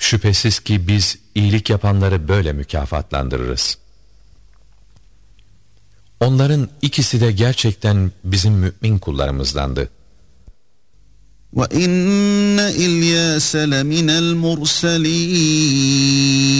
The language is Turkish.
Şüphesiz ki biz iyilik yapanları böyle mükafatlandırırız. Onların ikisi de gerçekten bizim mümin kullarımızdandı. وَإِنَّ إِلْيَاسَ لَمِنَ الْمُرْسَلِينَ